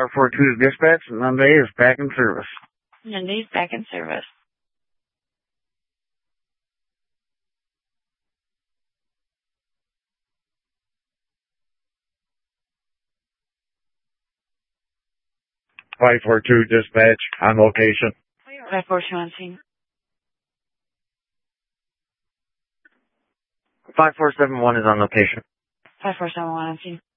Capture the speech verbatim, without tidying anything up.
five four two dispatch. Monday is back in service. Monday's back in service. five four two dispatch on location. five four two on scene. five four seven one is on location. five four seven one on scene.